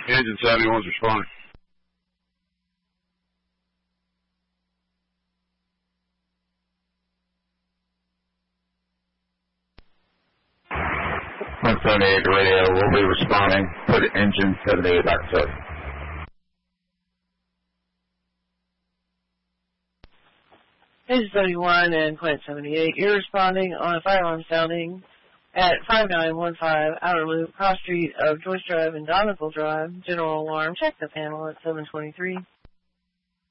Engine 71's responding. .178 radio will be responding. Put engine 78 back to. Engine 71 and Plant 78, you're responding on a fire alarm sounding at 5915 Outer Loop, cross street of Joyce Drive and Donegal Drive. General alarm. Check the panel at 723.